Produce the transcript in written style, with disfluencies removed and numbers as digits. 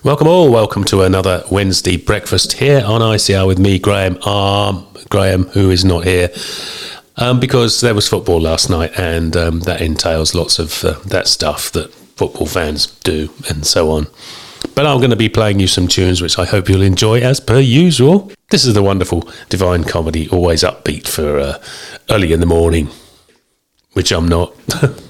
Welcome to another Wednesday breakfast here on ICR with me, Graham, who is not here, because there was football last night, and that entails lots of that stuff that football fans do, and so on. But I'm going to be playing you some tunes which I hope you'll enjoy as per usual. This is the wonderful Divine Comedy, always upbeat for early in the morning, which I'm not.